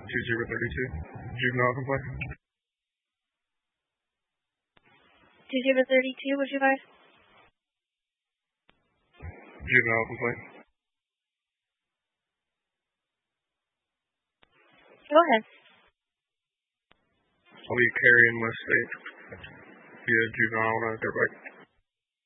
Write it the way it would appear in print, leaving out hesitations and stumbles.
2032. Juvenile complaint. 2032, what'd you guys? Juvenile complaint. Go ahead. I'll be carrying my state via juvenile on a dirt bike.